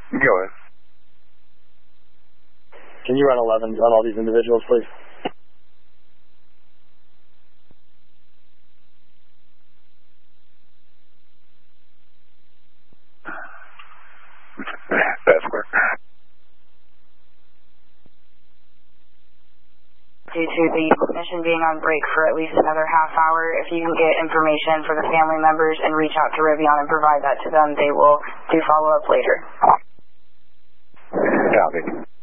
Go ahead. Can you run 11s on all these individuals, please? That's correct. Due to the mission being on break for at least another half hour, if you can get information for the family members and reach out to Rivian and provide that to them, they will do follow-up later. Copy.